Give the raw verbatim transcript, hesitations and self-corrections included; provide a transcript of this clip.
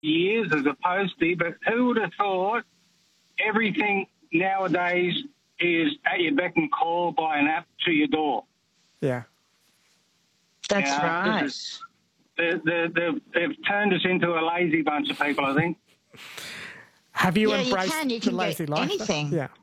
years as a postie, but who would have thought everything nowadays is at your beck and call by an app to your door? Yeah. That's You know, right. this is- They, they, they've, they've turned us into a lazy bunch of people, I think. Have you Yeah, you embraced can. You the can lazy get life? anything. Yeah.